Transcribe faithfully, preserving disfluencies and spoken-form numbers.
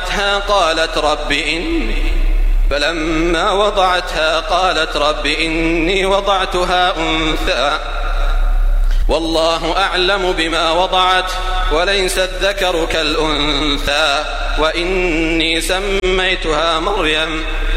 وضعتها قالت رب إني فلما وضعتها قالت رب إني وضعتها أنثى والله أعلم بما وضعت وليس الذكر كالأنثى وإني سميتها مريم